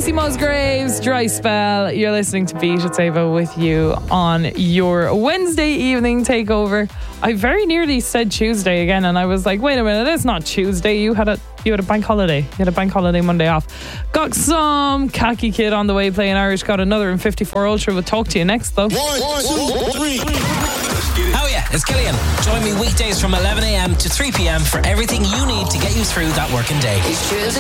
Casey Musgraves, Dry Spell. You're listening to Beat It Savo with you on your Wednesday evening takeover. I very nearly said Tuesday again, and I was like, wait a minute, it's not Tuesday. You had a bank holiday. You had a bank holiday Monday off. Got some Khaki Kid on the way playing Irish. Got another in 54 Ultra. We'll talk to you next, though. 1, 2, 3. Oh yeah, it's Killian. Join me weekdays from 11 a.m. to 3 p.m. for everything you need to get you through that working day.